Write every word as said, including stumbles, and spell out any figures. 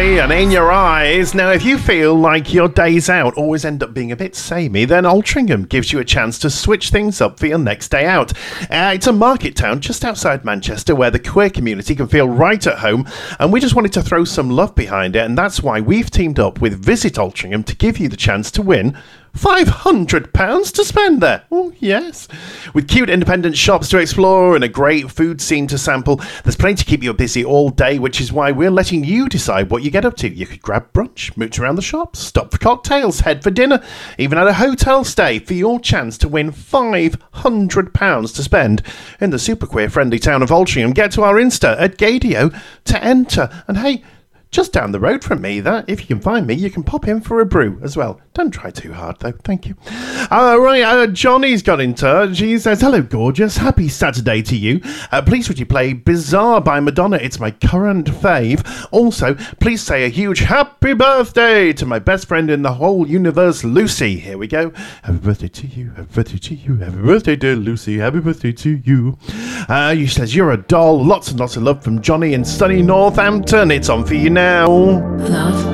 Holly and In Your Eyes. Now, if you feel like your days out always end up being a bit samey, then Altrincham gives you a chance to switch things up for your next day out. Uh, it's a market town just outside Manchester where the queer community can feel right at home, and we just wanted to throw some love behind it, and that's why we've teamed up with Visit Altrincham to give you the chance to win five hundred pounds to spend there. Oh, yes. With cute independent shops to explore and a great food scene to sample, there's plenty to keep you busy all day, which is why we're letting you decide what you get up to. You could grab brunch, mooch around the shops, stop for cocktails, head for dinner, even at a hotel stay for your chance to win five hundred pounds to spend in the super queer friendly town of Altrincham. Get to our Insta at Gadio to enter. And hey, just down the road from me, that if you can find me, you can pop in for a brew as well. Don't try too hard, though. Thank you. Uh, right, uh, Johnny's got in touch. He says, hello, gorgeous. Happy Saturday to you. Uh, please would you play Bizarre by Madonna? It's my current fave. Also, please say a huge happy birthday to my best friend in the whole universe, Lucy. Here we go. Happy birthday to you. Happy birthday to you. Happy birthday, dear Lucy. Happy birthday to you. Uh, he says, you're a doll. Lots and lots of love from Johnny in sunny Northampton. It's on for you now. Love.